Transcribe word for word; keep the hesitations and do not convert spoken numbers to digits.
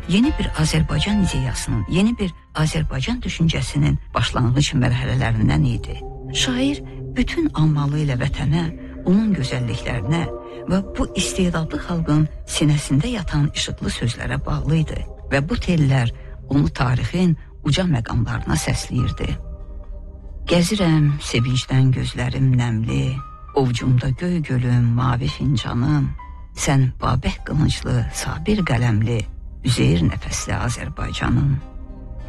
yeni bir Azərbaycan ideyasının, yeni bir Azərbaycan düşüncəsinin başlanğıc mərhələlərindən idi. Şair bütün anmalı ilə vətənə, onun gözəlliklərinə və bu istedadlı xalqın sinəsində yatan işıqlı sözlərə bağlı idi və bu tellər onu tarixin uca məqamlarına səsləyirdi. Gəzirəm, sevincdən gözlərim nəmli, ovcumda göy gölüm, mavi fincanım, sən babək qılınclı, sabir qələmli, üzeyir nəfəsli Azərbaycanım.